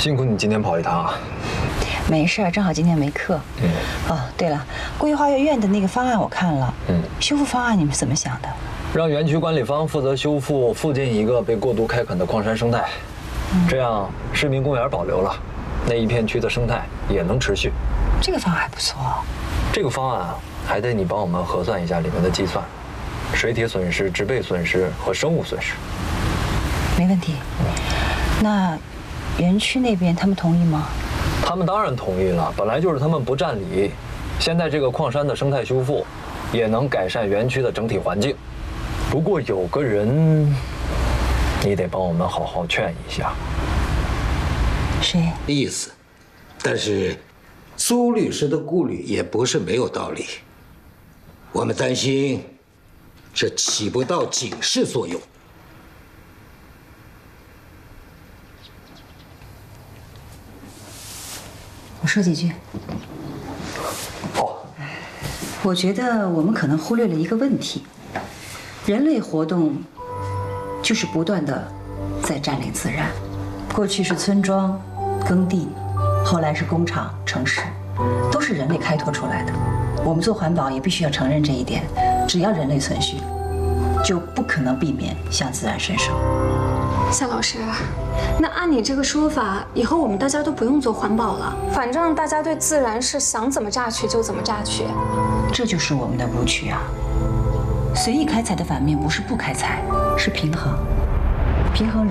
辛苦你今天跑一趟啊。 没事儿，正好今天没课。哦，对了，规划院的那个方案我看了。修复方案你们怎么想的？ 让园区管理方负责修复附近一个被过度开垦的矿山生态，这样市民公园保留了，那一片区的生态也能持续。 这个方案还不错。 这个方案还得你帮我们核算一下里面的计算，水体损失、植被损失和生物损失。 没问题。那园区那边他们同意吗？ 他们当然同意了，本来就是他们不占理。现在这个矿山的生态修复，也能改善园区的整体环境。不过有个人，你得帮我们好好劝一下。 谁？ 意思，但是苏律师的顾虑也不是没有道理。我们担心这起不到警示作用。 我说几句。 好。 我觉得我们可能忽略了一个问题：人类活动就是不断的在占领自然。过去是村庄、耕地，后来是工厂、城市，都是人类开拓出来的。我们做环保也必须要承认这一点。只要人类存续，就不可能避免向自然伸手。 夏老师，那按你这个说法，以后我们大家都不用做环保了，反正大家对自然是想怎么榨取就怎么榨取。 这就是我们的误区啊！随意开采的反面不是不开采，是平衡。平衡